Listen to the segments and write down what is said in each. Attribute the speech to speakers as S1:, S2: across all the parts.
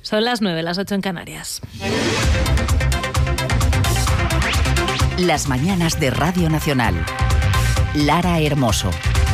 S1: Son las 9, las 8 en Canarias.
S2: Las mañanas de Radio Nacional. Lara Hermoso.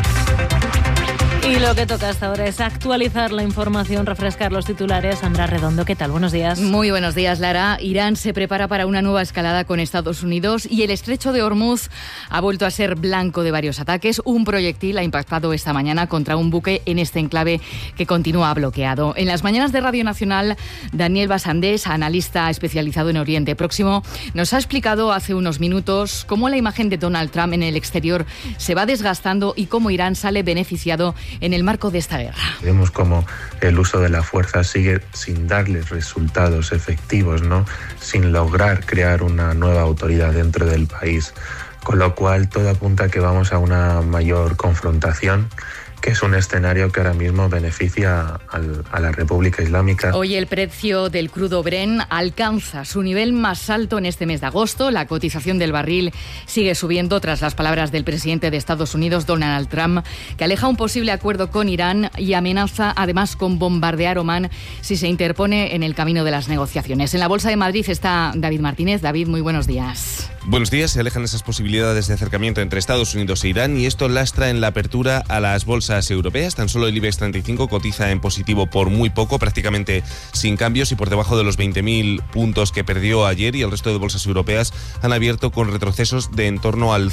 S1: Y lo que toca hasta ahora es actualizar la información, refrescar los titulares. Sandra Redondo, ¿qué tal? Buenos días.
S3: Muy buenos días, Lara. Irán se prepara para una nueva escalada con Estados Unidos y el estrecho de Hormuz ha vuelto a ser blanco de varios ataques. Un proyectil ha impactado esta mañana contra un buque en este enclave que continúa bloqueado. En las mañanas de Radio Nacional, Daniel Basandés, analista especializado en Oriente Próximo, nos ha explicado hace unos minutos cómo la imagen de Donald Trump en el exterior se va desgastando y cómo Irán sale beneficiado en el marco de esta guerra.
S4: Vemos cómo el uso de la fuerza sigue sin darles resultados efectivos, ¿no? Sin lograr crear una nueva autoridad dentro del país, con lo cual todo apunta a que vamos a una mayor confrontación, que es un escenario que ahora mismo beneficia a la República Islámica.
S3: Hoy el precio del crudo Brent alcanza su nivel más alto en este mes de agosto. La cotización del barril sigue subiendo tras las palabras del presidente de Estados Unidos, Donald Trump, que aleja un posible acuerdo con Irán y amenaza además con bombardear Omán si se interpone en el camino de las negociaciones. En la Bolsa de Madrid está David Martínez. David, muy buenos días.
S5: Buenos días. Se alejan esas posibilidades de acercamiento entre Estados Unidos e Irán y esto lastra en la apertura a las bolsas europeas. Tan solo el IBEX 35 cotiza en positivo por muy poco, prácticamente sin cambios y por debajo de los 20.000 puntos que perdió ayer, y el resto de bolsas europeas han abierto con retrocesos de en torno al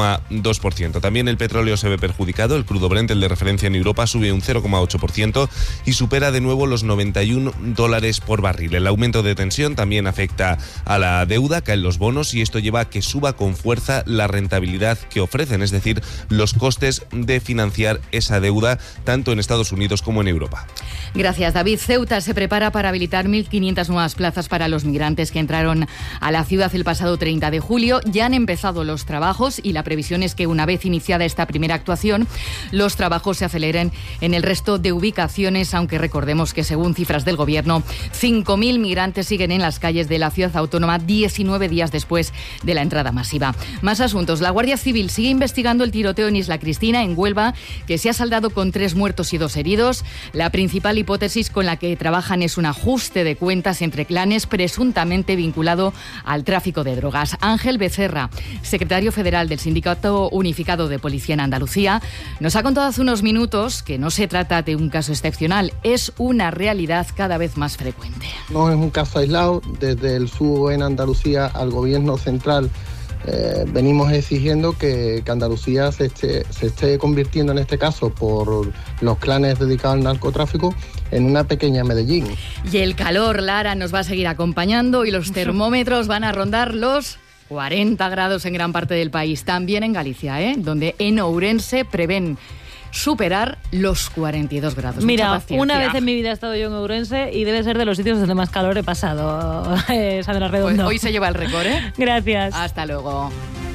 S5: 0,2%. También el petróleo se ve perjudicado. El crudo Brent, el de referencia en Europa, sube un 0,8% y supera de nuevo los $91 por barril. El aumento de tensión también afecta a la deuda, caen los bonos y esto lleva a que suba con fuerza la rentabilidad que ofrecen, es decir, los costes de financiar esa deuda tanto en Estados Unidos como en Europa.
S3: Gracias, David. Ceuta se prepara para habilitar 1.500 nuevas plazas para los migrantes que entraron a la ciudad el pasado 30 de julio. Ya han empezado los trabajos y la previsión es que una vez iniciada esta primera actuación, los trabajos se aceleren en el resto de ubicaciones, aunque recordemos que según cifras del Gobierno, 5.000 migrantes siguen en las calles de la ciudad autónoma 19 días después de la entrada masiva. Más asuntos. La Guardia Civil sigue investigando el tiroteo en Isla Cristina, en Huelva, que se ha saldado con 3 muertos y 2 heridos. La principal hipótesis con la que trabajan es un ajuste de cuentas entre clanes presuntamente vinculado al tráfico de drogas. Ángel Becerra, secretario federal del Sindicato Unificado de Policía en Andalucía, nos ha contado hace unos minutos que no se trata de un caso excepcional, es una realidad cada vez más frecuente.
S6: No es un caso aislado. Desde el sur en Andalucía al gobierno central venimos exigiendo que Andalucía se esté convirtiendo, en este caso por los clanes dedicados al narcotráfico, en una pequeña Medellín.
S3: Y el calor, Lara, nos va a seguir acompañando y los termómetros van a rondar los 40 grados en gran parte del país, también en Galicia, donde en Ourense prevén superar los 42 grados.
S1: Mira, una vez en mi vida he estado yo en Ourense y debe ser de los sitios donde más calor he pasado. Sandra Redondo.
S3: Pues hoy se lleva el récord, ¿eh?
S1: Gracias.
S3: Hasta luego.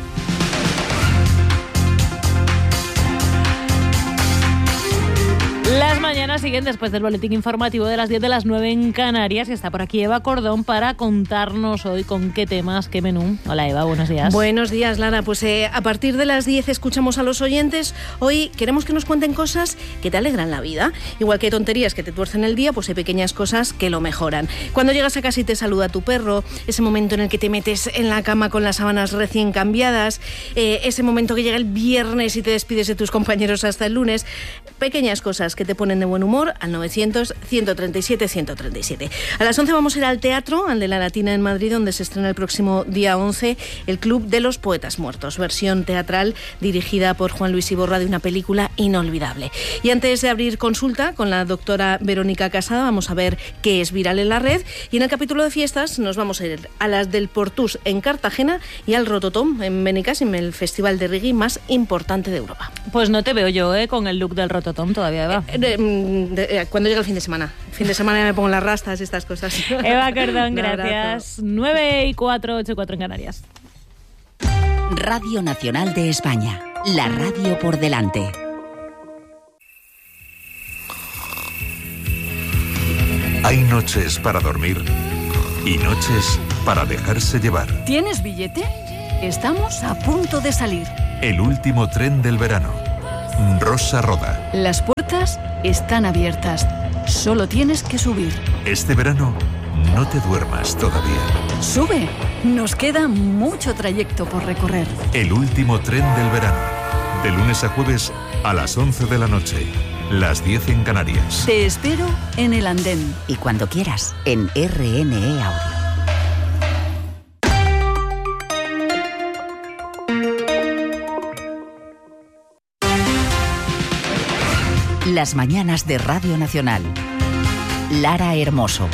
S1: Las mañanas siguen después del boletín informativo de las 10 de las 9 en Canarias y está por aquí Eva Cordón para contarnos hoy con qué temas, qué menú. Hola Eva, buenos días.
S7: Buenos días, Lara. Pues a partir de las 10 escuchamos a los oyentes. Hoy queremos que nos cuenten cosas que te alegran la vida. Igual que hay tonterías que te tuercen el día, pues hay pequeñas cosas que lo mejoran. Cuando llegas a casa y te saluda tu perro, ese momento en el que te metes en la cama con las sábanas recién cambiadas, ese momento que llega el viernes y te despides de tus compañeros hasta el lunes. Pequeñas cosas que te ponen de buen humor al 900-137-137. A las 11 vamos a ir al teatro, al de la Latina en Madrid, donde se estrena el próximo día 11 el Club de los Poetas Muertos, versión teatral dirigida por Juan Luis Iborra de una película inolvidable. Y antes de abrir consulta con la doctora Verónica Casada, vamos a ver qué es viral en la red. Y en el capítulo de fiestas nos vamos a ir a las del Portús en Cartagena y al Rototom en Benicàssim, el festival de reggae más importante de Europa.
S1: Pues no te veo yo con el look del Rototom todavía, Eva.
S7: Cuando llega el fin de semana. Fin de semana ya me pongo las rastas y estas cosas.
S1: Eva Cordón, gracias. 9:04, 8:04 en Canarias.
S2: Radio Nacional de España. La radio por delante.
S8: Hay noches para dormir y noches para dejarse llevar.
S9: ¿Tienes billete? Estamos a punto de salir.
S8: El último tren del verano. Rosa Roda.
S9: Las puertas están abiertas. Solo tienes que subir.
S8: Este verano, no te duermas todavía.
S9: ¡Sube! Nos queda mucho trayecto por recorrer.
S8: El último tren del verano. De lunes a jueves a las 11 de la noche. Las 10 en Canarias.
S9: Te espero en el andén.
S2: Y cuando quieras, en RNE Audio. Las mañanas de Radio Nacional. Lara Hermoso.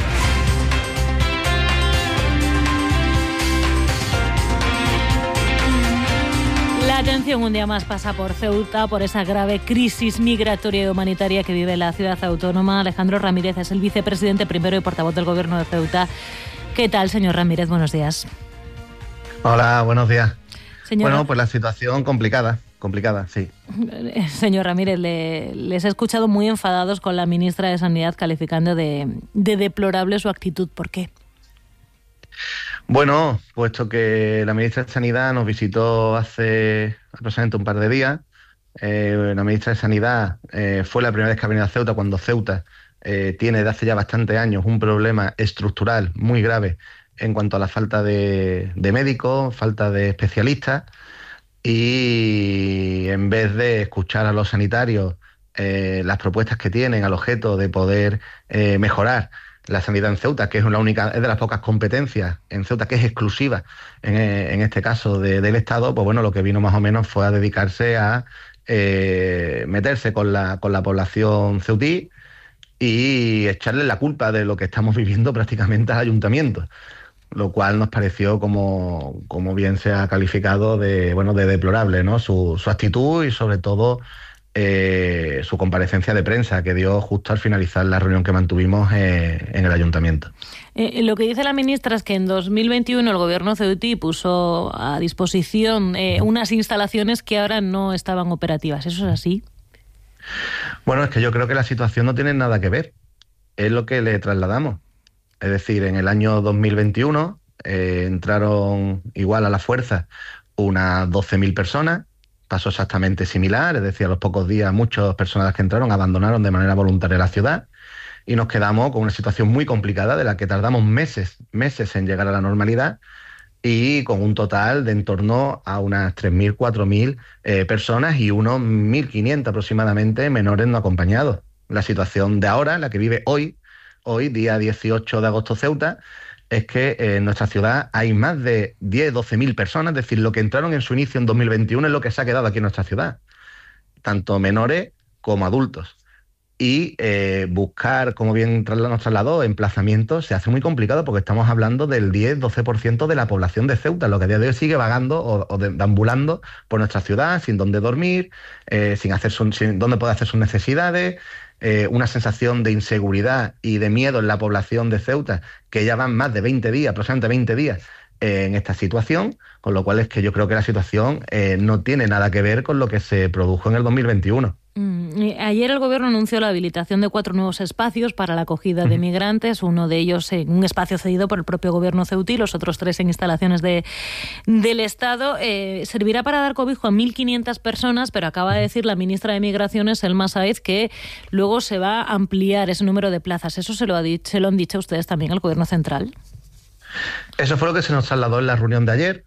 S1: La atención un día más pasa por Ceuta, por esa grave crisis migratoria y humanitaria que vive la ciudad autónoma. Alejandro Ramírez es el vicepresidente primero y portavoz del Gobierno de Ceuta. ¿Qué tal, señor Ramírez? Buenos días.
S6: Hola, buenos días.
S1: Señor...
S6: Bueno, pues la situación complicada, sí.
S1: Señor Ramírez, les he escuchado muy enfadados con la ministra de Sanidad, calificando de deplorable su actitud. ¿Por qué?
S6: Bueno, puesto que la ministra de Sanidad nos visitó hace aproximadamente un par de días, la ministra de Sanidad fue la primera vez que ha venido a Ceuta, cuando Ceuta tiene desde hace ya bastantes años un problema estructural muy grave en cuanto a la falta de médicos, falta de especialistas, y en vez de escuchar a los sanitarios las propuestas que tienen al objeto de poder mejorar la sanidad en Ceuta, que es de las pocas competencias en Ceuta que es exclusiva en este caso del Estado, pues bueno, lo que vino más o menos fue a dedicarse a meterse con la población ceutí y echarle la culpa de lo que estamos viviendo prácticamente al ayuntamiento, lo cual nos pareció, como bien se ha calificado, de deplorable, ¿no? Su actitud y sobre todo su comparecencia de prensa que dio justo al finalizar la reunión que mantuvimos en el ayuntamiento.
S1: Lo que dice la ministra es que en 2021 el gobierno ceutí puso a disposición unas instalaciones que ahora no estaban operativas. ¿Eso es así?
S6: Bueno, es que yo creo que la situación no tiene nada que ver. Es lo que le trasladamos. Es decir, en el año 2021 entraron igual a la fuerza unas 12.000 personas. Pasó exactamente similar, es decir, a los pocos días muchas personas que entraron abandonaron de manera voluntaria la ciudad y nos quedamos con una situación muy complicada de la que tardamos meses en llegar a la normalidad, y con un total de en torno a unas 3.000, 4.000 personas y unos 1.500 aproximadamente menores no acompañados. La situación de ahora, la que vive hoy, día 18 de agosto, Ceuta, es que en nuestra ciudad hay más de 10, 12.000 personas, es decir, lo que entraron en su inicio en 2021 es lo que se ha quedado aquí en nuestra ciudad, tanto menores como adultos. Y buscar, como bien nos trasladó, emplazamientos se hace muy complicado, porque estamos hablando del 10-12% de la población de Ceuta, lo que a día de hoy sigue vagando o deambulando por nuestra ciudad, sin dónde dormir, sin dónde poder hacer sus necesidades. Una sensación de inseguridad y de miedo en la población de Ceuta, que ya van más de 20 días, aproximadamente 20 días, en esta situación, con lo cual es que yo creo que la situación no tiene nada que ver con lo que se produjo en el 2021.
S1: Ayer el Gobierno anunció la habilitación de 4 nuevos espacios para la acogida de migrantes, uno de ellos en un espacio cedido por el propio Gobierno ceutí, los otros 3 en instalaciones del Estado. Servirá para dar cobijo a 1.500 personas, pero acaba de decir la ministra de Migraciones, Elma Sáez, que luego se va a ampliar ese número de plazas. ¿Eso se lo han dicho ustedes también al Gobierno central?
S6: Eso fue lo que se nos trasladó en la reunión de ayer.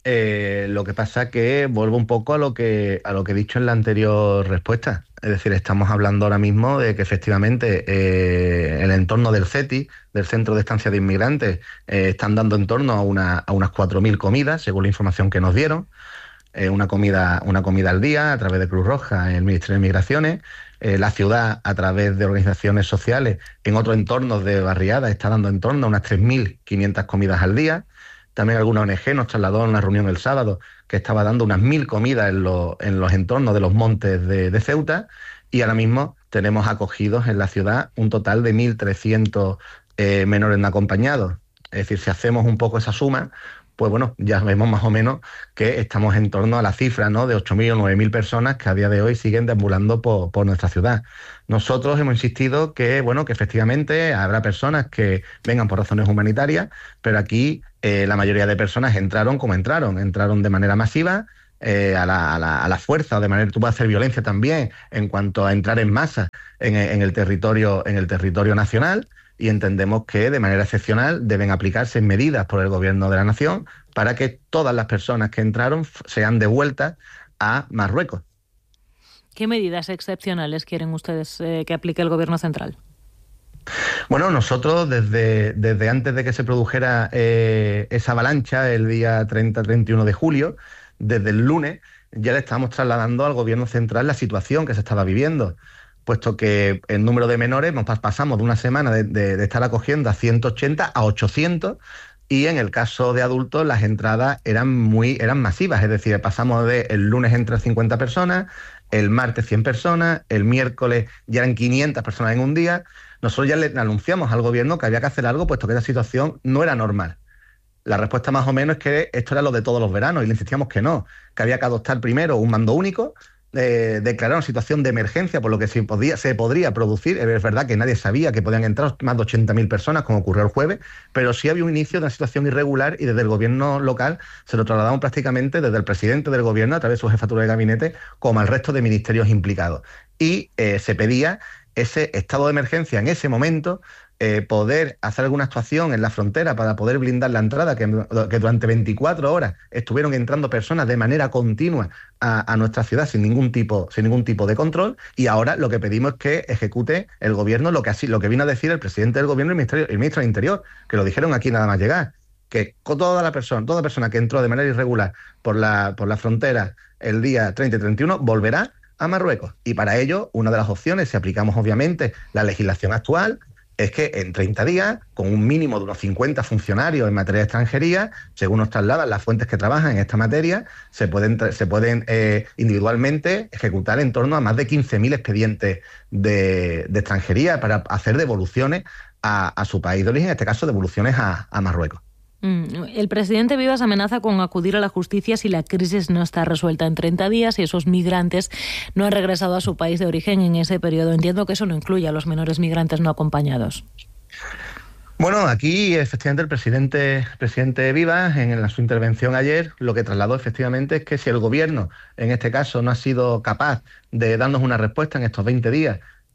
S6: Lo que pasa que vuelvo un poco a lo que he dicho en la anterior respuesta. Es decir, estamos hablando ahora mismo de que efectivamente el entorno del CETI, del Centro de Estancia de Inmigrantes, están dando en torno a unas 4.000 comidas, según la información que nos dieron. Una comida al día a través de Cruz Roja en el Ministerio de Migraciones. La ciudad, a través de organizaciones sociales en otros entornos de barriadas, está dando en torno a unas 3.500 comidas al día. También alguna ONG nos trasladó en una reunión el sábado que estaba dando unas 1.000 comidas en los entornos de los montes de Ceuta, y ahora mismo tenemos acogidos en la ciudad un total de 1.300 menores no acompañados. Es decir, si hacemos un poco esa suma, pues bueno, ya vemos más o menos que estamos en torno a la cifra, ¿no?, de 8.000 o 9.000 personas que a día de hoy siguen deambulando por nuestra ciudad. Nosotros hemos insistido que efectivamente habrá personas que vengan por razones humanitarias, pero aquí la mayoría de personas entraron de manera masiva, a la fuerza, o de manera que tú puedes hacer violencia también en cuanto a entrar en masa en el territorio nacional, y entendemos que de manera excepcional deben aplicarse medidas por el Gobierno de la Nación para que todas las personas que entraron sean devueltas a Marruecos.
S1: ¿Qué medidas excepcionales quieren ustedes que aplique el Gobierno central?
S6: Bueno, nosotros desde antes de que se produjera esa avalancha el día 30-31 de julio, desde el lunes, ya le estamos trasladando al Gobierno central la situación que se estaba viviendo, puesto que el número de menores pasamos de una semana de estar acogiendo a 180 a 800, y en el caso de adultos las entradas eran masivas, es decir, pasamos el lunes entran 50 personas, el martes 100 personas, el miércoles ya eran 500 personas en un día. Nosotros ya le anunciamos al Gobierno que había que hacer algo, puesto que esa situación no era normal. La respuesta más o menos es que esto era lo de todos los veranos, y le insistíamos que no, que había que adoptar primero un mando único, declarar una situación de emergencia, por lo que se podría producir. Es verdad que nadie sabía que podían entrar más de 80.000 personas, como ocurrió el jueves, pero sí había un inicio de una situación irregular, y desde el Gobierno local se lo trasladamos prácticamente desde el presidente del Gobierno, a través de su jefatura de gabinete, como al resto de ministerios implicados. Y se pedía ese estado de emergencia en ese momento, poder hacer alguna actuación en la frontera para poder blindar la entrada, que durante 24 horas estuvieron entrando personas de manera continua a nuestra ciudad sin ningún tipo de control. Y ahora lo que pedimos es que ejecute el Gobierno lo que vino a decir el presidente del Gobierno y el ministro del Interior, que lo dijeron aquí nada más llegar, que toda persona que entró de manera irregular por la frontera el día 30 y 31 volverá a Marruecos. Y para ello, una de las opciones, si aplicamos obviamente la legislación actual, es que en 30 días, con un mínimo de unos 50 funcionarios en materia de extranjería, según nos trasladan las fuentes que trabajan en esta materia, se pueden individualmente ejecutar en torno a más de 15.000 expedientes de extranjería para hacer devoluciones a su país de origen, en este caso devoluciones a Marruecos.
S1: El presidente Vivas amenaza con acudir a la justicia si la crisis no está resuelta en 30 días y esos migrantes no han regresado a su país de origen en ese periodo. Entiendo que eso no incluye a los menores migrantes no acompañados.
S6: Bueno, aquí efectivamente el presidente Vivas, en su intervención ayer, lo que trasladó efectivamente es que si el Gobierno, en este caso, no ha sido capaz de darnos una respuesta en estos 20 días,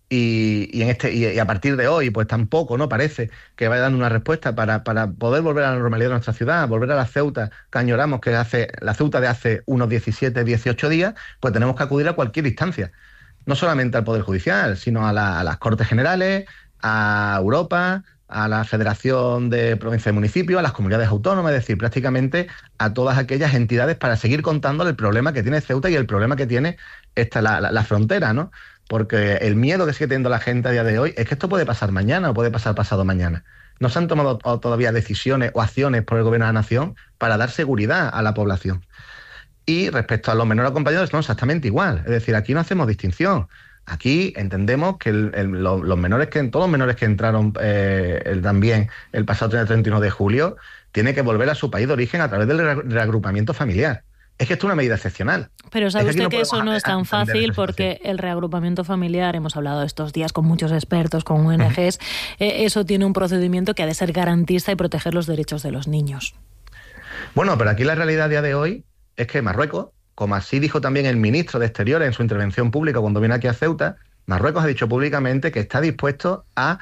S6: y a partir de hoy, pues tampoco no parece que vaya dando una respuesta para poder volver a la normalidad de nuestra ciudad, volver a la Ceuta que añoramos, que la Ceuta de hace unos 17, 18 días, pues tenemos que acudir a cualquier instancia, no solamente al Poder Judicial, sino a las Cortes Generales, a Europa, a la Federación de Provincias y Municipios, a las comunidades autónomas, es decir, prácticamente a todas aquellas entidades, para seguir contándole el problema que tiene Ceuta y el problema que tiene la frontera, ¿no? Porque el miedo que sigue teniendo la gente a día de hoy es que esto puede pasar mañana o puede pasar pasado mañana. No se han tomado todavía decisiones o acciones por el Gobierno de la Nación para dar seguridad a la población. Y respecto a los menores acompañados, no, exactamente igual. Es decir, aquí no hacemos distinción. Aquí entendemos que todos los menores que entraron también el pasado 31 de julio, tienen que volver a su país de origen a través del reagrupamiento familiar. Es que esto es una medida excepcional.
S1: Pero sabe usted que eso no es tan fácil, porque el reagrupamiento familiar, hemos hablado estos días con muchos expertos, con ONGs, eso tiene un procedimiento que ha de ser garantista y proteger los derechos de los niños.
S6: Bueno, pero aquí la realidad a día de hoy es que Marruecos, como así dijo también el ministro de Exteriores en su intervención pública cuando vino aquí a Ceuta, Marruecos ha dicho públicamente que está dispuesto a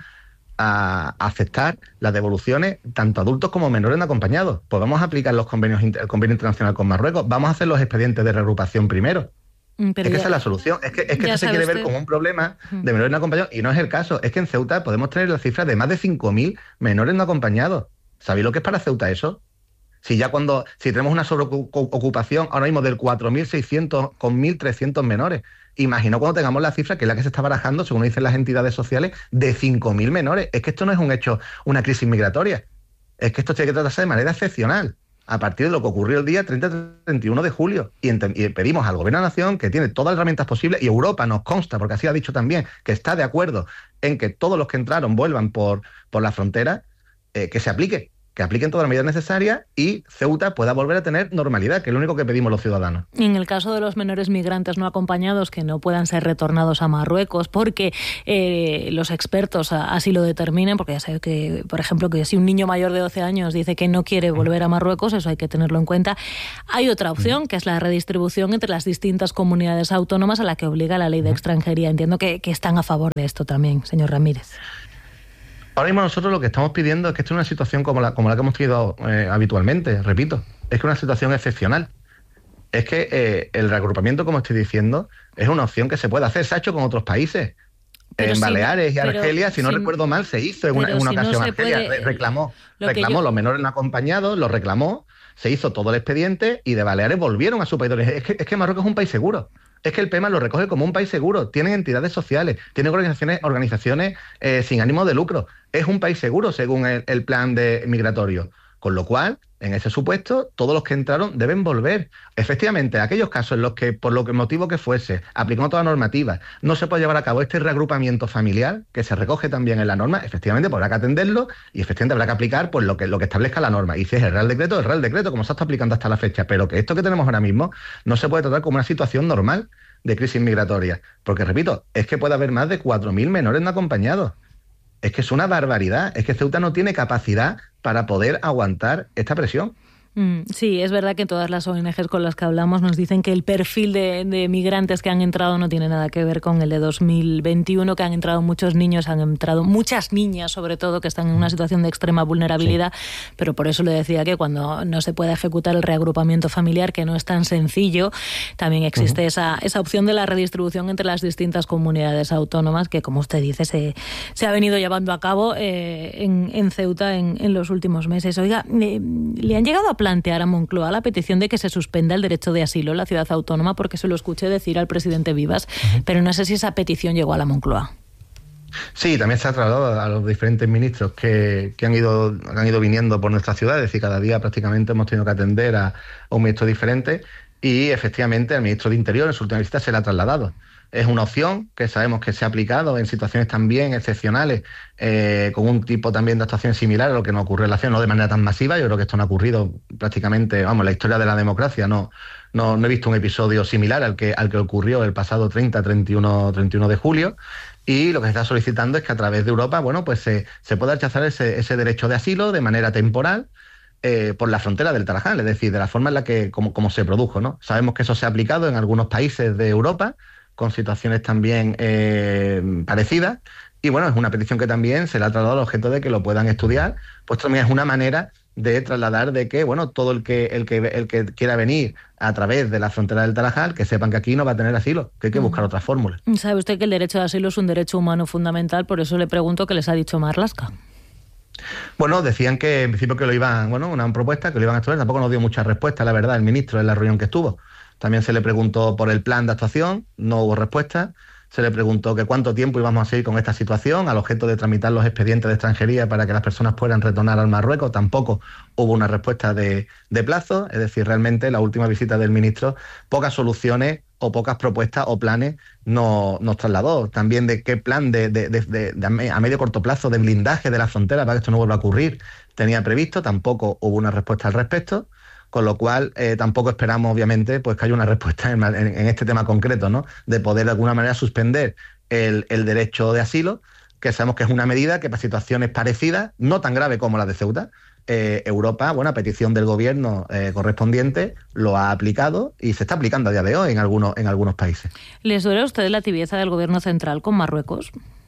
S6: aceptar las devoluciones tanto adultos como menores no acompañados. Pues vamos a aplicar el convenio internacional con Marruecos, vamos a hacer los expedientes de reagrupación primero. Pero esa es la solución. Es que esto se quiere ver como un problema de menores no acompañados, y no es el caso. Es que en Ceuta podemos tener la cifra de más de 5.000 menores no acompañados. ¿Sabéis lo que es para Ceuta eso? Si tenemos una sobreocupación ahora mismo del 4.600 con 1.300 menores, imagino cuando tengamos la cifra, que es la que se está barajando, según dicen las entidades sociales, de 5.000 menores. Es que esto no es un hecho, una crisis migratoria. Es que esto tiene que tratarse de manera excepcional, a partir de lo que ocurrió el día 30-31 de julio. Y pedimos al Gobierno de la Nación, que tiene todas las herramientas posibles, y Europa nos consta, porque así ha dicho también, que está de acuerdo en que todos los que entraron vuelvan por la frontera, que se aplique.
S10: que apliquen todas las medidas necesarias y Ceuta pueda volver a tener normalidad, que es lo único que pedimos los ciudadanos.
S1: Y en el caso de los menores migrantes no acompañados que no puedan ser retornados a Marruecos porque los expertos así lo determinen, porque ya sabe que, por ejemplo, que si un niño mayor de 12 años dice que no quiere volver a Marruecos, eso hay que tenerlo en cuenta. Hay otra opción, que es la redistribución entre las distintas comunidades autónomas a la que obliga la ley de extranjería. Entiendo que están a favor de esto también, señor Ramírez.
S10: Ahora mismo nosotros lo que estamos pidiendo es que esto es una situación como la que hemos tenido habitualmente, repito, es que una situación excepcional. Es que el reagrupamiento, como estoy diciendo, es una opción que se puede hacer, se ha hecho con otros países. En Baleares y Argelia, si no recuerdo mal, se hizo en una ocasión. Argelia reclamó los menores no acompañados, los reclamó, se hizo todo el expediente y de Baleares volvieron a su país de origen. Es que Marruecos es un país seguro. Es que el PEMA lo recoge como un país seguro. Tienen entidades sociales, tienen organizaciones sin ánimo de lucro. Es un país seguro según el plan migratorio. Con lo cual, en ese supuesto, todos los que entraron deben volver. Efectivamente, aquellos casos en los que, por lo que motivo que fuese, aplicando toda la normativa, no se puede llevar a cabo este reagrupamiento familiar, que se recoge también en la norma, efectivamente habrá que atenderlo y efectivamente habrá que aplicar pues, lo que establezca la norma. Y si es el Real Decreto, como se está aplicando hasta la fecha. Pero que esto que tenemos ahora mismo no se puede tratar como una situación normal de crisis migratoria. Porque, repito, es que puede haber más de 4.000 menores no acompañados. Es que es una barbaridad. Es que Ceuta no tiene capacidad para poder aguantar esta presión.
S1: Sí, es verdad que todas las ONGs con las que hablamos nos dicen que el perfil de migrantes que han entrado no tiene nada que ver con el de 2021, que han entrado muchos niños, han entrado muchas niñas sobre todo, que están en una situación de extrema vulnerabilidad, sí. Pero por eso le decía que cuando no se puede ejecutar el reagrupamiento familiar, que no es tan sencillo, también existe esa opción de la redistribución entre las distintas comunidades autónomas que, como usted dice, se ha venido llevando a cabo en Ceuta en los últimos meses. Oiga, ¿le han llegado a plantear a Moncloa la petición de que se suspenda el derecho de asilo en la ciudad autónoma? Porque se lo escuché decir al presidente Vivas, pero no sé si esa petición llegó a la Moncloa.
S10: Sí, también se ha trasladado a los diferentes ministros que han ido viniendo por nuestra ciudad, es decir, cada día prácticamente hemos tenido que atender a un ministro diferente y efectivamente al ministro de Interior en su última visita se le ha trasladado. Es una opción que sabemos que se ha aplicado en situaciones también excepcionales, con un tipo también de actuación similar a lo que nos ocurrió en la ciudad, no de manera tan masiva. Yo creo que esto no ha ocurrido prácticamente, en la historia de la democracia. No he visto un episodio similar al que ocurrió el pasado 31 de julio. Y lo que se está solicitando es que a través de Europa, pues se pueda rechazar ese derecho de asilo de manera temporal, por la frontera del Tarajal, es decir, de la forma en la que como se produjo, ¿no? Sabemos que eso se ha aplicado en algunos países de Europa, con situaciones también parecidas, y bueno, es una petición que también se le ha trasladado al objeto de que lo puedan estudiar, pues también es una manera de trasladar de que, todo el que quiera venir a través de la frontera del Tarajal, que sepan que aquí no va a tener asilo, que hay que buscar otras fórmulas.
S1: Sabe usted que el derecho de asilo es un derecho humano fundamental, por eso le pregunto qué les ha dicho Marlaska.
S10: Bueno, decían que en principio que una propuesta que lo iban a estudiar, tampoco nos dio mucha respuesta, la verdad, el ministro en la reunión que estuvo. También se le preguntó por el plan de actuación, no hubo respuesta. Se le preguntó que cuánto tiempo íbamos a seguir con esta situación, al objeto de tramitar los expedientes de extranjería para que las personas puedan retornar al Marruecos. Tampoco hubo una respuesta de plazo, es decir, realmente la última visita del ministro, pocas soluciones o pocas propuestas o planes nos trasladó. También de qué plan a medio corto plazo de blindaje de la frontera para que esto no vuelva a ocurrir tenía previsto, tampoco hubo una respuesta al respecto. Con lo cual tampoco esperamos, obviamente, pues que haya una respuesta en este tema concreto, ¿no? De poder de alguna manera suspender el derecho de asilo, que sabemos que es una medida que para situaciones parecidas, no tan grave como la de Ceuta, Europa, a petición del gobierno correspondiente, lo ha aplicado y se está aplicando a día de hoy en algunos países.
S1: ¿Les duele a ustedes la tibieza del gobierno central con Marruecos?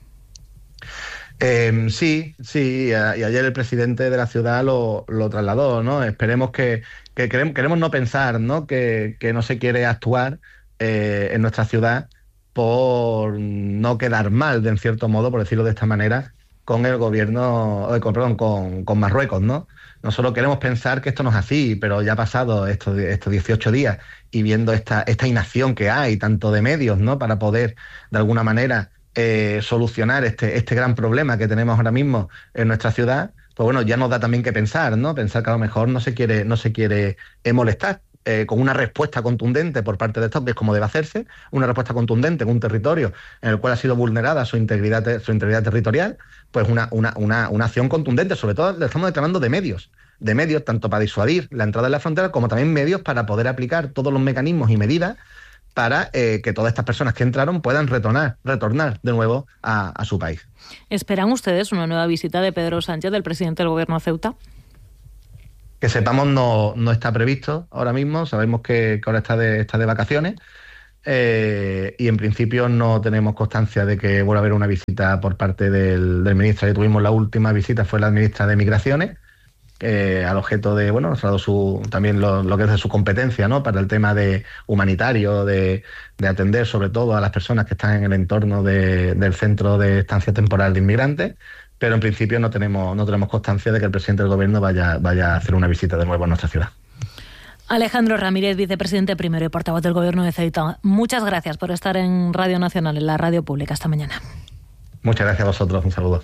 S10: Sí, y ayer el presidente de la ciudad lo trasladó, ¿no? Esperemos que queremos no pensar, ¿no? Que no se quiere actuar en nuestra ciudad por no quedar mal, en cierto modo, por decirlo de esta manera, con el gobierno, con Marruecos, ¿no? Nosotros queremos pensar que esto no es así, pero ya ha pasado estos 18 días y viendo esta inacción que hay, tanto de medios, ¿no? Para poder, de alguna manera, solucionar este gran problema que tenemos ahora mismo en nuestra ciudad, pues ya nos da también que pensar, ¿no? Pensar que a lo mejor no se quiere molestar con una respuesta contundente por parte de Estado, que es como debe hacerse, una respuesta contundente en un territorio en el cual ha sido vulnerada su integridad territorial, pues una acción contundente. Sobre todo le estamos declarando de medios, tanto para disuadir la entrada en la frontera, como también medios para poder aplicar todos los mecanismos y medidas para que todas estas personas que entraron puedan retornar de nuevo a su país.
S1: ¿Esperan ustedes una nueva visita de Pedro Sánchez, del presidente del Gobierno de Ceuta?
S10: Que sepamos, no está previsto ahora mismo. Sabemos que ahora está de vacaciones, y en principio no tenemos constancia de que vuelva a haber una visita por parte del ministro. Ya tuvimos la última visita, fue la ministra de Migraciones, al objeto de, nos ha dado también lo que es de su competencia, ¿no?, para el tema de humanitario, de atender sobre todo a las personas que están en el entorno del centro de estancia temporal de inmigrantes. Pero en principio no tenemos constancia de que el presidente del Gobierno vaya a hacer una visita de nuevo a nuestra ciudad.
S1: Alejandro Ramírez, vicepresidente primero y portavoz del Gobierno de Ceuta, muchas gracias por estar en Radio Nacional, en la radio pública, esta mañana.
S10: Muchas gracias a vosotros, un saludo.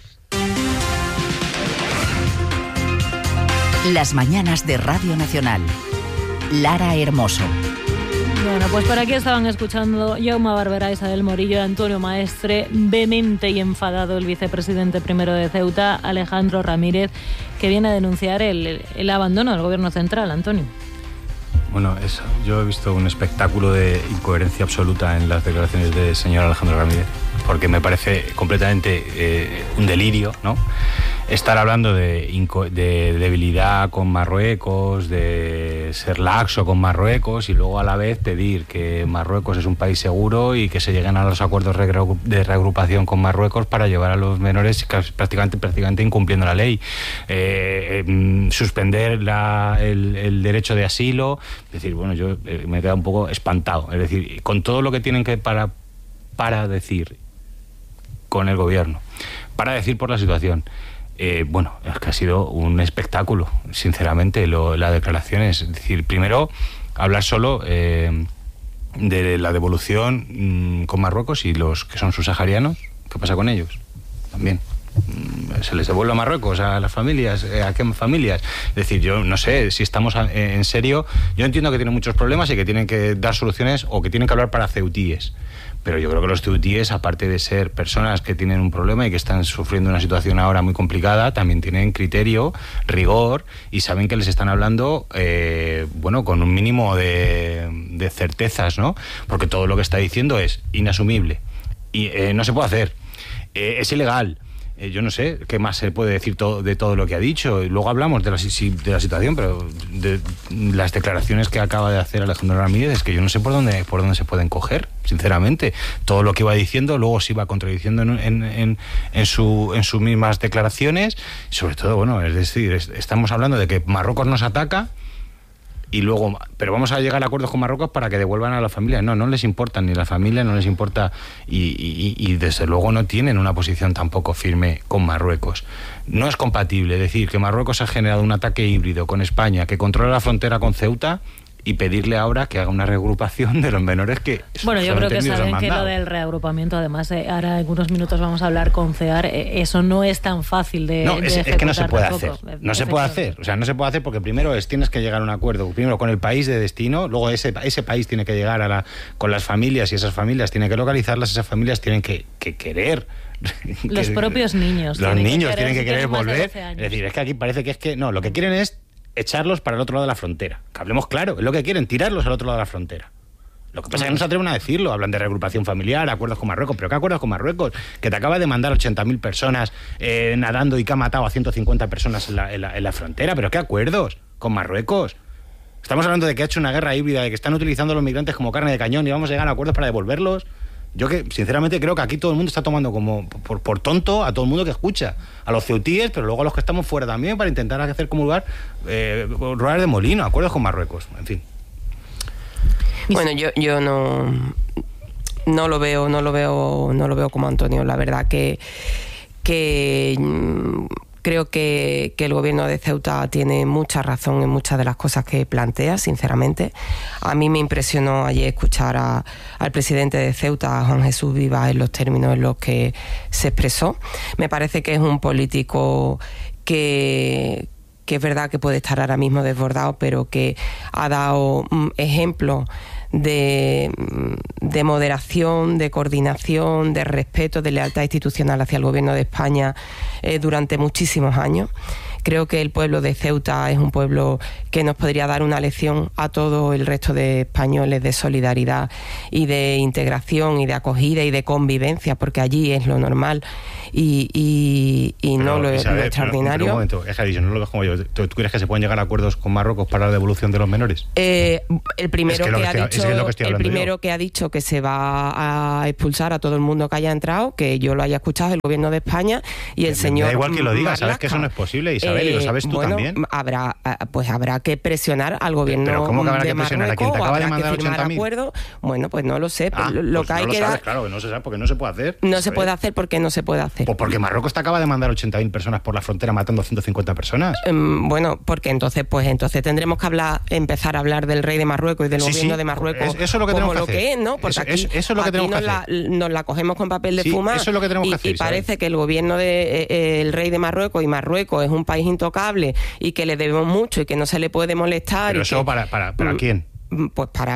S2: Las mañanas de Radio Nacional. Lara Hermoso.
S1: Bueno, pues por aquí estaban escuchando Jaume Barberá, Isabel Morillo y Antonio Maestre. Vehemente y enfadado el vicepresidente primero de Ceuta, Alejandro Ramírez, que viene a denunciar el abandono del Gobierno central. Antonio.
S11: Bueno, yo he visto un espectáculo de incoherencia absoluta en las declaraciones del señor Alejandro Ramírez, porque me parece completamente un delirio, ¿no?, estar hablando de debilidad con Marruecos, de ser laxo con Marruecos, y luego a la vez pedir que Marruecos es un país seguro y que se lleguen a los acuerdos de reagrupación con Marruecos para llevar a los menores prácticamente incumpliendo la ley. Suspender el derecho de asilo. Es decir, bueno, yo me he quedado un poco espantado. Es decir, con todo lo que tienen que para decir con el gobierno, para decir por la situación. Bueno, es que ha sido un espectáculo, sinceramente, las declaraciones. Es decir, primero, hablar solo de la devolución con Marruecos y los que son subsaharianos. ¿Qué pasa con ellos? También. ¿Se les devuelve a Marruecos, a las familias? ¿A qué familias? Es decir, yo no sé si estamos en serio. Yo entiendo que tienen muchos problemas y que tienen que dar soluciones o que tienen que hablar para ceutíes. Pero yo creo que los ceutíes, aparte de ser personas que tienen un problema y que están sufriendo una situación ahora muy complicada, también tienen criterio, rigor, y saben que les están hablando, con un mínimo de certezas, ¿no? Porque todo lo que está diciendo es inasumible y no se puede hacer. Es ilegal. Yo no sé qué más se puede decir de todo lo que ha dicho. Luego hablamos de la situación, pero de las declaraciones que acaba de hacer Alejandro Ramírez, es que yo no sé por dónde se pueden coger, sinceramente. Todo lo que iba diciendo, luego se iba contradiciendo en sus mismas declaraciones. Sobre todo, bueno, es decir, estamos hablando de que Marruecos nos ataca, y luego, pero vamos a llegar a acuerdos con Marruecos para que devuelvan a las familias. No les importa ni la familia, no les importa, y desde luego no tienen una posición tampoco firme con Marruecos. No es compatible decir que Marruecos ha generado un ataque híbrido con España, que controla la frontera con Ceuta, y pedirle ahora que haga una reagrupación de los menores que...
S1: Bueno, yo creo que saben que lo del reagrupamiento, además, ahora en unos minutos vamos a hablar con CEAR, eso no es tan fácil de
S11: es que no se puede hacer. No se puede hacer. O sea, no se puede hacer porque primero tienes que llegar a un acuerdo, primero con el país de destino, luego ese país tiene que llegar con las familias, y esas familias tienen que localizarlas, esas familias tienen que querer...
S1: Los propios niños.
S11: Los niños tienen que querer volver. Es decir, es que aquí parece que no, lo que quieren es echarlos para el otro lado de la frontera. Que hablemos claro, es lo que quieren, tirarlos al otro lado de la frontera. Lo que pasa es que no se atreven a decirlo, hablan de reagrupación familiar, acuerdos con Marruecos, pero ¿qué acuerdos con Marruecos? Que te acaba de mandar 80.000 personas nadando y que ha matado a 150 personas en la frontera, pero ¿qué acuerdos con Marruecos? Estamos hablando de que ha hecho una guerra híbrida, de que están utilizando a los migrantes como carne de cañón y vamos a llegar a acuerdos para devolverlos. Yo que sinceramente creo que aquí todo el mundo está tomando como por tonto a todo el mundo que escucha, a los ceutíes, pero luego a los que estamos fuera también, para intentar hacer comulgar ruedas de molino, acuerdos con Marruecos, en fin.
S12: Bueno, yo no lo veo como Antonio. La verdad que creo que el gobierno de Ceuta tiene mucha razón en muchas de las cosas que plantea, sinceramente. A mí me impresionó ayer escuchar al presidente de Ceuta, Juan Jesús Vivas, en los términos en los que se expresó. Me parece que es un político que que es verdad que puede estar ahora mismo desbordado, pero que ha dado ejemplos de moderación, de coordinación, de respeto, de lealtad institucional hacia el Gobierno de España durante muchísimos años. Creo que el pueblo de Ceuta es un pueblo que nos podría dar una lección a todo el resto de españoles de solidaridad y de integración y de acogida y de convivencia, porque allí es lo normal y no lo extraordinario.
S11: Pero un momento, es que no lo ves como yo. ¿Tú crees que se pueden llegar a acuerdos con Marruecos para la devolución de los menores?
S12: El primero que ha dicho que se va a expulsar a todo el mundo que haya entrado, que yo lo haya escuchado, el Gobierno de España y el señor.
S11: Da igual que lo diga,
S12: Marlaska.
S11: Sabes que eso no es posible, Isabel, y lo sabes tú también.
S12: Habrá que presionar al Gobierno
S11: pero ¿cómo que habrá
S12: de
S11: que presionar?
S12: Marruecos,
S11: ¿A quién te acaba de
S12: habrá
S11: mandar
S12: que firmar
S11: 80.000?
S12: acuerdos. Bueno, pues no lo sé.
S11: Lo
S12: que
S11: hay
S12: que
S11: sabes, claro, que no se sabe porque no se puede hacer.
S12: No se puede hacer porque no se puede hacer.
S11: Pues porque Marruecos te acaba de mandar 80.000 personas por la frontera matando a 150 personas.
S12: Bueno, porque entonces tendremos que empezar a hablar del rey de Marruecos y del gobierno de Marruecos.
S11: Eso es lo que tenemos que hacer.
S12: Que es, ¿no? Porque
S11: eso es lo que tenemos que hacer.
S12: Nos la cogemos con papel de fuma.
S11: Eso es lo que tenemos que hacer.
S12: Y parece que el gobierno el rey de Marruecos, y Marruecos es un país intocable y que le debemos mucho y que no se le puede molestar.
S11: Pero eso ¿para quién?
S12: Pues para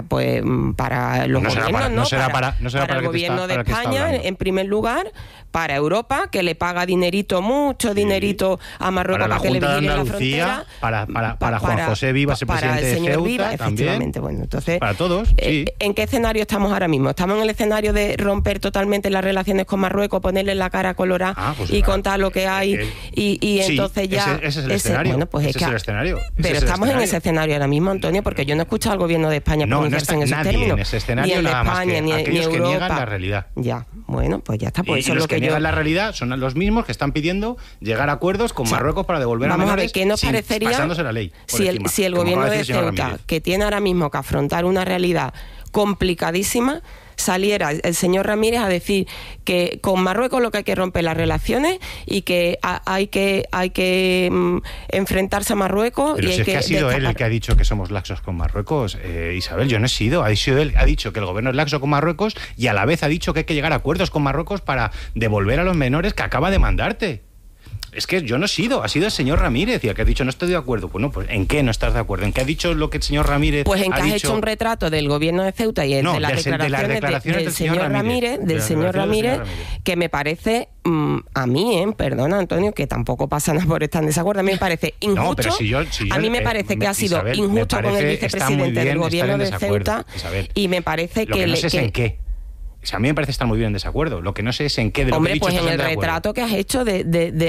S12: los gobiernos, ¿no? Para el gobierno de España, en primer lugar, para Europa, que le paga mucho dinerito a Marruecos para que le vigilen la frontera.
S11: Para Juan José Vivas, el presidente de Ceuta,
S12: Viva, efectivamente. Bueno, entonces,
S11: para todos, sí.
S12: ¿En qué escenario estamos ahora mismo? ¿Estamos en el escenario de romper totalmente las relaciones con Marruecos, ponerle la cara colorada y contar lo que hay y entonces ya...
S11: Ese es el escenario.
S12: Bueno, pues
S11: ese es el escenario.
S12: Pero estamos en ese escenario ahora mismo, Antonio, porque yo no he escuchado al gobierno de España pronunciarse en esos términos.
S11: En ese escenario, nada más que aquellos que niegan la realidad.
S12: Ya, bueno, pues ya está. Pues
S11: y los que niegan la realidad son los mismos que están pidiendo llegar a acuerdos con Marruecos para devolver a menores.
S12: Vamos a ver, ¿qué nos parecería
S11: pasándose la ley
S12: si el gobierno de Ceuta, que tiene ahora mismo que afrontar una realidad complicadísima, saliera el señor Ramírez a decir que con Marruecos lo que hay que romper las relaciones y que hay que enfrentarse a Marruecos.
S11: Pero si es que ha sido él el que ha dicho que somos laxos con Marruecos, Isabel, yo no he sido. Ha dicho que el gobierno es laxo con Marruecos y a la vez ha dicho que hay que llegar a acuerdos con Marruecos para devolver a los menores que acaba de mandarte. Es que yo no he sido, ha sido el señor Ramírez y el que ha dicho no estoy de acuerdo. Bueno, pues ¿en qué no estás de acuerdo? ¿En qué ha dicho lo que el señor Ramírez
S12: Pues en
S11: ha
S12: que has
S11: dicho?
S12: hecho un retrato del gobierno de Ceuta y de las declaraciones del señor Ramírez, que me parece, a mí, perdona Antonio, que tampoco pasa nada por estar en desacuerdo, a mí me parece injusto.
S11: No, pero
S12: a mí me parece que ha sido
S11: Isabel,
S12: injusto con el vicepresidente del gobierno de Ceuta,
S11: Isabel,
S12: y me parece
S11: lo que no sé es en qué. O sea, a mí me parece estar muy bien en desacuerdo. Lo que no sé es en qué de lo que he dicho.
S12: Hombre, pues en el retrato que has hecho de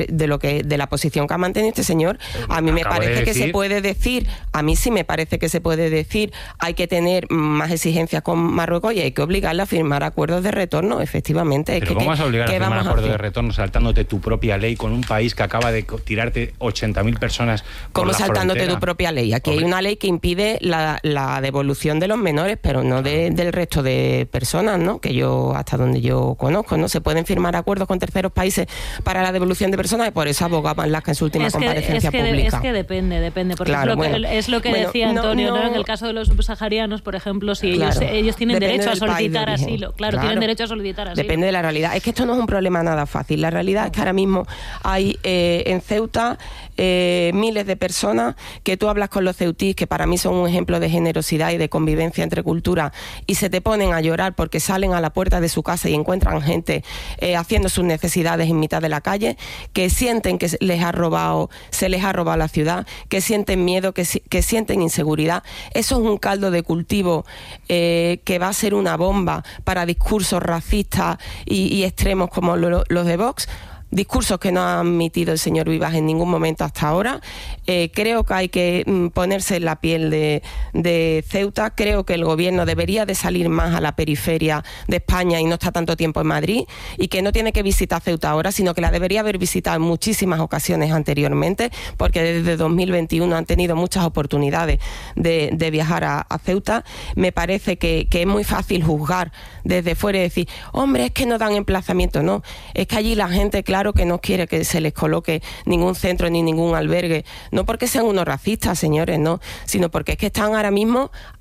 S12: la posición que ha mantenido este señor, a mí me parece que se puede decir, a mí sí me parece que se puede decir, hay que tener más exigencias con Marruecos y hay que obligarle a firmar acuerdos de retorno, efectivamente.
S11: Pero ¿cómo vas a obligar a firmar acuerdos de retorno saltándote tu propia ley con un país que acaba de tirarte 80.000 personas por la frontera?
S12: ¿Cómo saltándote tu propia ley? Aquí hay una ley que impide la devolución de los menores, pero no del resto de personas, ¿no? Que yo, hasta donde yo conozco, ¿no? Se pueden firmar acuerdos con terceros países para la devolución de personas y por eso abogaba Marlaska en su última comparecencia pública.
S1: Es que depende, porque
S12: claro,
S1: es lo que decía Antonio, ¿no? En el caso de los subsaharianos, por ejemplo, si ellos tienen derecho a solicitar asilo. Claro, tienen derecho a solicitar asilo.
S12: Depende de la realidad. Es que esto no es un problema nada fácil. La realidad es que ahora mismo hay en Ceuta miles de personas que tú hablas con los ceutíes, que para mí son un ejemplo de generosidad y de convivencia entre culturas, y se te ponen a llorar porque salen a la puerta de su casa y encuentran gente haciendo sus necesidades en mitad de la calle, que sienten que se les ha robado la ciudad, que sienten miedo, que sienten inseguridad. Eso es un caldo de cultivo que va a ser una bomba para discursos racistas y extremos como los de Vox. Discursos que no ha admitido el señor Vivas en ningún momento hasta ahora. Creo que hay que ponerse en la piel de Ceuta. Creo que el gobierno debería de salir más a la periferia de España y no está tanto tiempo en Madrid, y que no tiene que visitar Ceuta ahora, sino que la debería haber visitado en muchísimas ocasiones anteriormente, porque desde 2021 han tenido muchas oportunidades de viajar a Ceuta. Me parece que es muy fácil juzgar desde fuera y decir, hombre, es que no dan emplazamiento. No, es que allí la gente, claro que no quiere que se les coloque ningún centro ni ningún albergue, no porque sean unos racistas, señores, no, sino porque es que están ahora mismo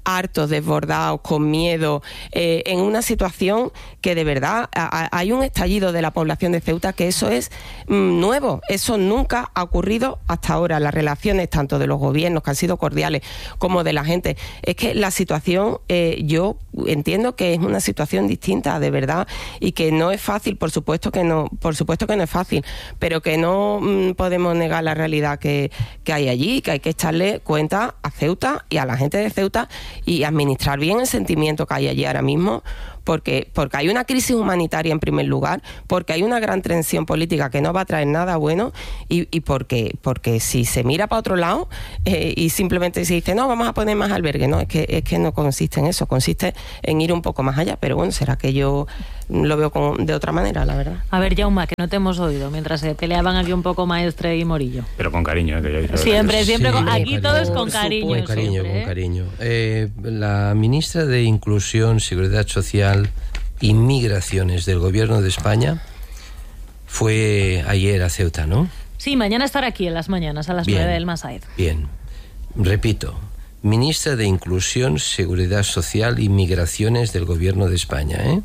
S12: hartos, desbordados, con miedo, en una situación que de verdad hay un estallido de la población de Ceuta, que eso es nuevo, eso nunca ha ocurrido hasta ahora. Las relaciones tanto de los gobiernos, que han sido cordiales, como de la gente, es que la situación, yo entiendo que es una situación distinta, de verdad, y que no es fácil, por supuesto que no es fácil, pero que no podemos negar la realidad que hay allí, que hay que echarle cuenta a Ceuta y a la gente de Ceuta y administrar bien el sentimiento que hay allí ahora mismo, porque hay una crisis humanitaria en primer lugar, porque hay una gran tensión política que no va a traer nada bueno y porque si se mira para otro lado y simplemente se dice no, vamos a poner más albergue, no, es que no consiste en eso, consiste en ir un poco más allá, pero bueno, será que yo lo veo de otra manera, la verdad.
S1: A ver, Jaume, que no te hemos oído mientras se peleaban aquí un poco Maestre y Morillo.
S11: Pero con cariño, que yo
S1: siempre
S13: sí,
S1: aquí todo es con cariño.
S13: Con cariño,
S1: siempre,
S13: con cariño. La ministra de Inclusión, Seguridad Social y Migraciones del Gobierno de España fue ayer a Ceuta, ¿no?
S1: Sí, mañana estará aquí en las mañanas a las 9 del Masaid.
S13: Bien, repito, ministra de Inclusión, Seguridad Social y Migraciones del Gobierno de España, ¿eh?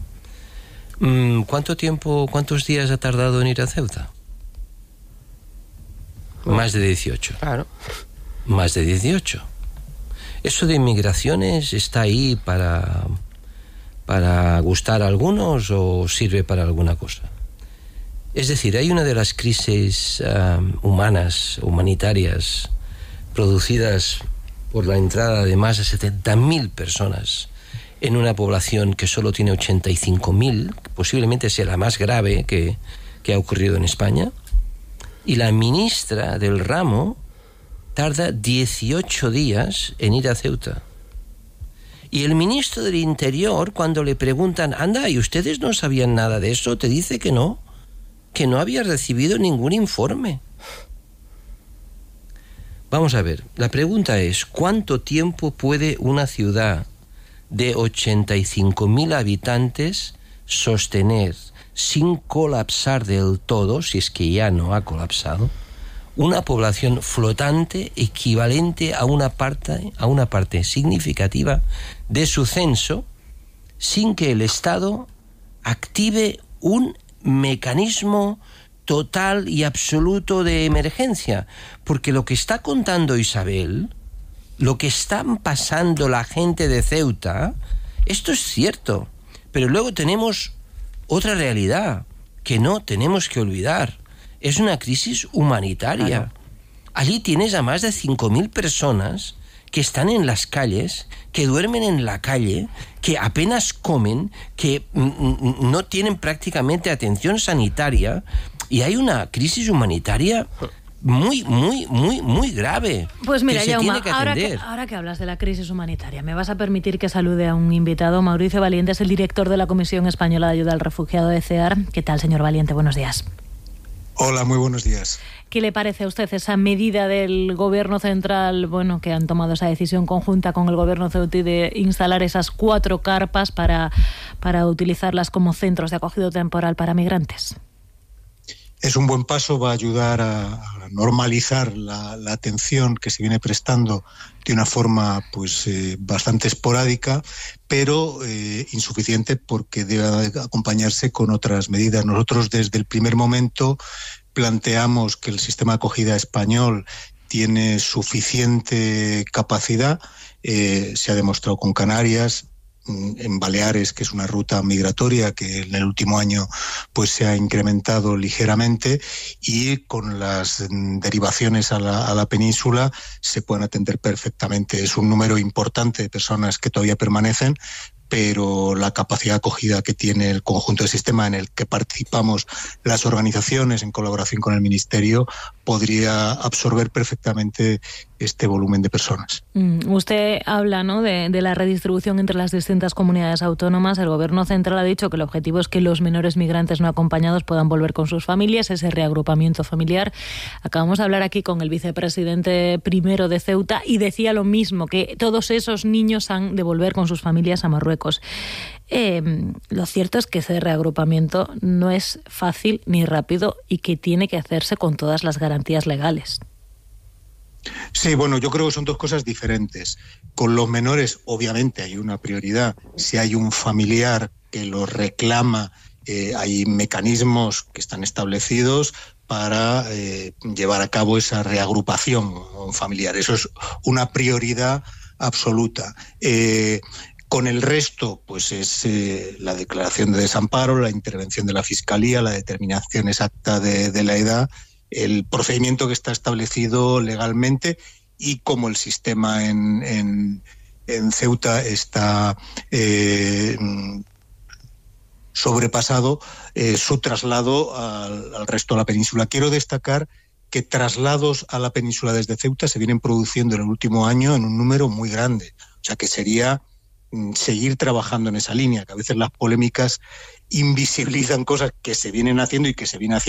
S13: ¿Cuántos días ha tardado en ir a Ceuta? Más de 18.
S12: Claro.
S13: Más de 18. Eso de migraciones está ahí para gustar a algunos o sirve para alguna cosa. Es decir, hay una de las crisis humanitarias producidas por la entrada de más de 70.000 personas en una población que solo tiene 85.000, posiblemente sea la más grave que ha ocurrido en España, y la ministra del ramo tarda 18 días en ir a Ceuta. Y el ministro del Interior, cuando le preguntan, anda, ¿y ustedes no sabían nada de eso?, te dice que no había recibido ningún informe. Vamos a ver, la pregunta es, ¿cuánto tiempo puede una ciudad de 85.000 habitantes sostener, sin colapsar del todo, si es que ya no ha colapsado, una población flotante equivalente a una parte significativa de su censo, sin que el Estado active un mecanismo total y absoluto de emergencia? Porque lo que está contando Isabel, lo que están pasando la gente de Ceuta, esto es cierto, pero luego tenemos otra realidad que no tenemos que olvidar. Es una crisis humanitaria. Claro. Allí tienes a más de 5.000 personas que están en las calles, que duermen en la calle, que apenas comen, que no tienen prácticamente atención sanitaria, y hay una crisis humanitaria muy, muy, muy, muy grave.
S1: Pues mira,
S13: Jaume,
S1: ahora que hablas de la crisis humanitaria, me vas a permitir que salude a un invitado. Mauricio Valiente es el director de la Comisión Española de Ayuda al Refugiado de CEAR. ¿Qué tal, señor Valiente? Buenos días.
S14: Hola, muy buenos días.
S1: ¿Qué le parece a usted esa medida del Gobierno central, que han tomado esa decisión conjunta con el Gobierno ceutí de instalar esas 4 carpas para utilizarlas como centros de acogida temporal para migrantes?
S14: Es un buen paso, va a ayudar a normalizar la atención que se viene prestando de una forma bastante esporádica, pero insuficiente, porque debe acompañarse con otras medidas. Nosotros desde el primer momento planteamos que el sistema de acogida español tiene suficiente capacidad, se ha demostrado con Canarias, en Baleares, que es una ruta migratoria que en el último año se ha incrementado ligeramente, y con las derivaciones a la península se pueden atender perfectamente. Es un número importante de personas que todavía permanecen, pero la capacidad de acogida que tiene el conjunto del sistema, en el que participamos las organizaciones en colaboración con el Ministerio, podría absorber perfectamente este volumen de personas.
S1: Usted habla, ¿no?, de la redistribución entre las distintas comunidades autónomas. El Gobierno central ha dicho que el objetivo es que los menores migrantes no acompañados puedan volver con sus familias, ese reagrupamiento familiar. Acabamos de hablar aquí con el vicepresidente primero de Ceuta y decía lo mismo, que todos esos niños han de volver con sus familias a Marruecos. Lo cierto es que ese reagrupamiento no es fácil ni rápido y que tiene que hacerse con todas las garantías legales.
S14: Sí, bueno, yo creo que son dos cosas diferentes. Con los menores, obviamente, hay una prioridad. Si hay un familiar que lo reclama, hay mecanismos que están establecidos para llevar a cabo esa reagrupación familiar. Eso es una prioridad absoluta. Con el resto, pues es la declaración de desamparo, la intervención de la Fiscalía, la determinación exacta de la edad, el procedimiento que está establecido legalmente, y como el sistema en Ceuta está sobrepasado, su traslado al resto de la península. Quiero destacar que traslados a la península desde Ceuta se vienen produciendo en el último año en un número muy grande. O sea que sería seguir trabajando en esa línea, que a veces las polémicas invisibilizan cosas que se vienen haciendo y que se viene haciendo